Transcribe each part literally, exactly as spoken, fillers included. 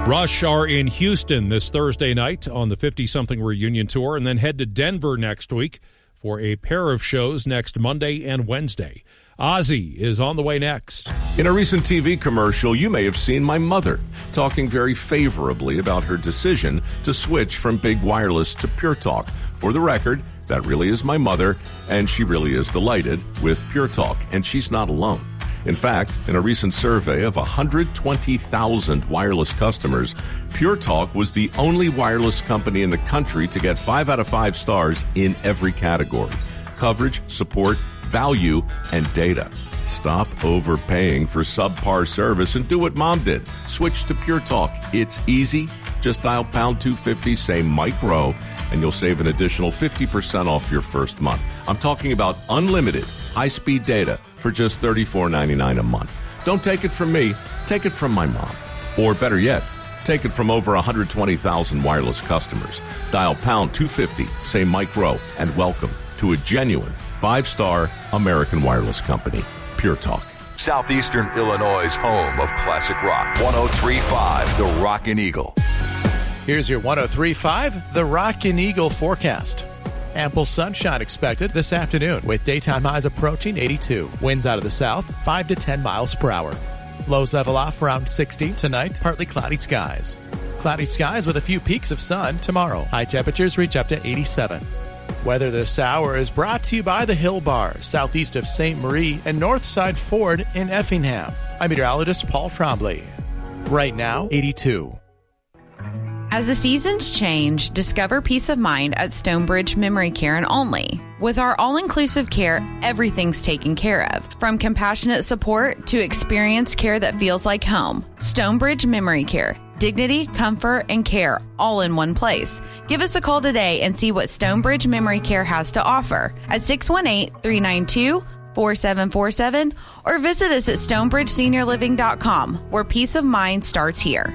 Rush are in Houston this Thursday night on the fifty-something reunion tour, and then head to Denver next week for a pair of shows next Monday and Wednesday. Ozzy is on the way next. In a recent T V commercial, you may have seen my mother talking very favorably about her decision to switch from big wireless to Pure Talk. For the record, that really is my mother, and she really is delighted with Pure Talk, and she's not alone. In fact, in a recent survey of one hundred twenty thousand wireless customers, Pure Talk was the only wireless company in the country to get five out of five stars in every category: coverage, support, value, and data. Stop overpaying for subpar service and do what Mom did. Switch to Pure Talk. It's easy. Just dial pound two fifty, say Mike Rowe, and you'll save an additional fifty percent off your first month. I'm talking about unlimited high-speed data for just thirty-four ninety-nine a month. Don't take it from me. Take it from my mom. Or better yet, take it from over one hundred twenty thousand wireless customers. Dial pound two fifty, say Mike Rowe, and welcome to a genuine five-star American wireless company, Pure Talk. Southeastern Illinois' home of classic rock. one oh three point five, The Rockin' Eagle. Here's your one oh three point five, The Rockin' Eagle forecast. Ample sunshine expected this afternoon with daytime highs approaching eighty-two. Winds out of the south, five to ten miles per hour. Lows level off around sixty. Tonight, partly cloudy skies. Cloudy skies with a few peaks of sun tomorrow. High temperatures reach up to eighty-seven. Weather this hour is brought to you by the Hill Bar, southeast of Saint Marie and Northside Ford in Effingham. I'm meteorologist Paul Trombley. Right now, eighty-two. As the seasons change, discover peace of mind at Stonebridge Memory Care in Olney. With our all-inclusive care, everything's taken care of, from compassionate support to experienced care that feels like home. Stonebridge Memory Care. Dignity, comfort, and care all in one place. Give us a call today and see what Stonebridge Memory Care has to offer at six one eight, three nine two, four seven four seven or visit us at stonebridge senior living dot com, where peace of mind starts here.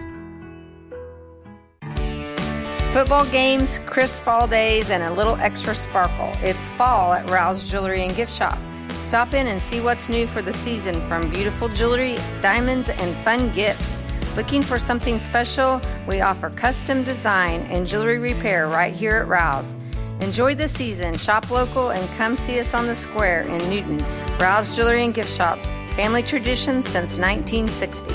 Football games, crisp fall days, and a little extra sparkle. It's fall at Rouse Jewelry and Gift Shop. Stop in and see what's new for the season, from beautiful jewelry, diamonds, and fun gifts. Looking for something special? We offer custom design and jewelry repair right here at Rouse. Enjoy the season, shop local, and come see us on the square in Newton. Rouse Jewelry and Gift Shop. Family tradition since nineteen sixty.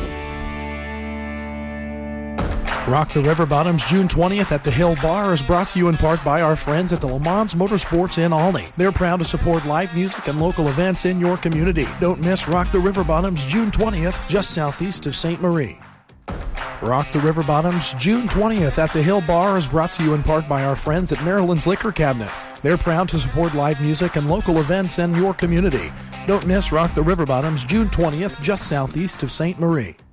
Rock the River Bottoms June twentieth at the Hill Bar is brought to you in part by our friends at the Le Mans Motorsports in Olney. They're proud to support live music and local events in your community. Don't miss Rock the River Bottoms June twentieth, just southeast of Saint Marie. Rock the River Bottoms June twentieth at the Hill Bar is brought to you in part by our friends at Maryland's Liquor Cabinet. They're proud to support live music and local events in your community. Don't miss Rock the River Bottoms June twentieth, just southeast of Saint Marie.